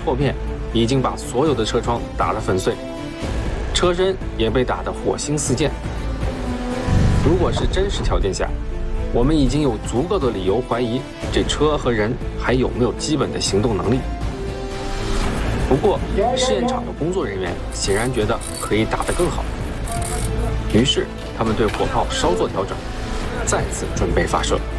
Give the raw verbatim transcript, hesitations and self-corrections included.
破片已经把所有的车窗打得粉碎，车身也被打得火星四溅。如果是真实条件下，我们已经有足够的理由怀疑这车和人还有没有基本的行动能力。不过，试验场的工作人员显然觉得可以打得更好，于是他们对火炮稍作调整，再次准备发射。